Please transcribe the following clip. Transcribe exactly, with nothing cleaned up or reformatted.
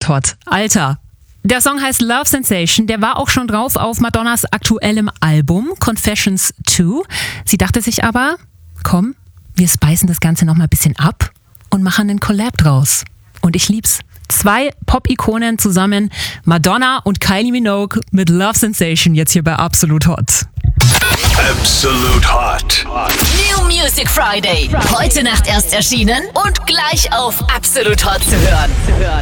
Absolut Hot. Alter. Der Song heißt Love Sensation, der war auch schon drauf auf Madonnas aktuellem Album Confessions zwei. Sie dachte sich aber, komm, wir spicen das Ganze nochmal ein bisschen ab und machen einen Collab draus. Und ich lieb's. Zwei Pop-Ikonen zusammen, Madonna und Kylie Minogue mit Love Sensation, jetzt hier bei Absolut Hot. Absolut Hot. New Music Friday. Heute Nacht erst erschienen und gleich auf Absolut Hot zu hören.